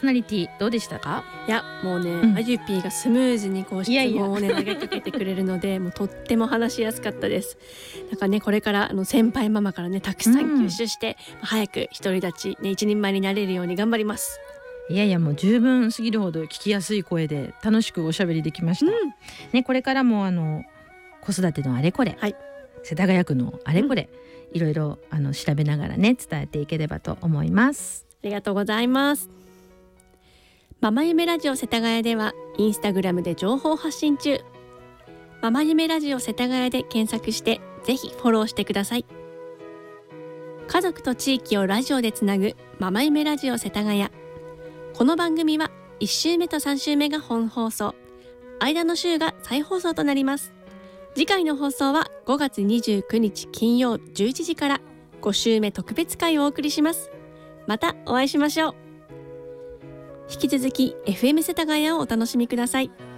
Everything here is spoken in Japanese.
ソナリティどうでしたか？ いやもうね、あゆぴーがスムーズにこう質問をね投げかけてくれるのでもうとっても話しやすかったです。なんかねこれから先輩ママからねたくさん吸収して、早く独り立ちね一人前になれるように頑張ります。 いやもう十分すぎるほど聞きやすい声で楽しくおしゃべりできました、ね、これからも子育てのあれこれ、世田谷区のあれこれ、いろいろ調べながらね伝えていければと思います。 ありがとうございます。ママ夢ラジオ世田谷ではインスタグラムで情報発信中。ママ夢ラジオ世田谷で検索してぜひフォローしてください。家族と地域をラジオでつなぐママ夢ラジオ世田谷。この番組は1週目と3週目が本放送、間の週が再放送となります。次回の放送は5月29日金曜11時から5週目特別会をお送りします。またお会いしましょう。引き続き FM 世田谷をお楽しみください。